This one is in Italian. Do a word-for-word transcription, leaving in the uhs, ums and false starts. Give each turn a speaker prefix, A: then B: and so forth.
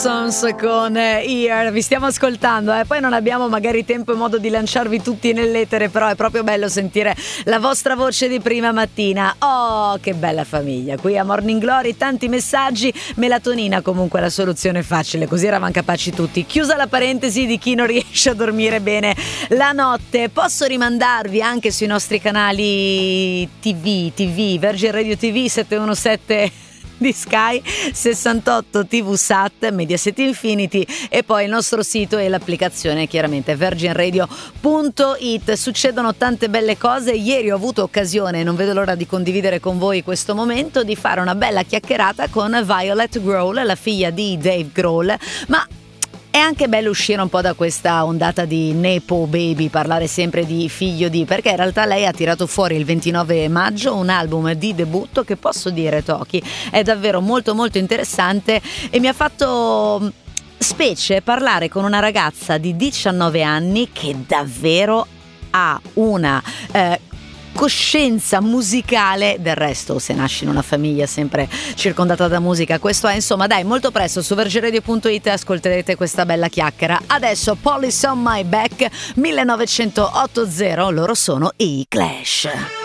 A: Parsons con Ear, vi stiamo ascoltando, eh? Poi non abbiamo magari tempo e modo di lanciarvi tutti nell'etere, però è proprio bello sentire la vostra voce di prima mattina. Oh, che bella famiglia, qui a Morning Glory tanti messaggi, melatonina comunque è la soluzione facile, così eravamo capaci tutti. Chiusa la parentesi di chi non riesce a dormire bene la notte, posso rimandarvi anche sui nostri canali tivù, tivù, Virgin Radio T V settecentonodiciassette di Sky, sessantotto tivù Sat, Mediaset Infinity e poi il nostro sito e l'applicazione chiaramente virgin radio punto it. Succedono tante belle cose. Ieri ho avuto occasione, non vedo l'ora di condividere con voi questo momento, di fare una bella chiacchierata con Violet Grohl, la figlia di Dave Grohl, ma è anche bello uscire un po' da questa ondata di Nepo Baby, parlare sempre di figlio di, perché in realtà lei ha tirato fuori il ventinove maggio un album di debutto che, posso dire, Toki, è davvero molto molto interessante e mi ha fatto specie parlare con una ragazza di diciannove anni che davvero ha una eh, coscienza musicale. Del resto, se nasci in una famiglia sempre circondata da musica, questo è, insomma, dai, molto presto su virgin radio punto it ascolterete questa bella chiacchiera. Adesso Police on My Back, millenovecentottanta, loro sono i Clash.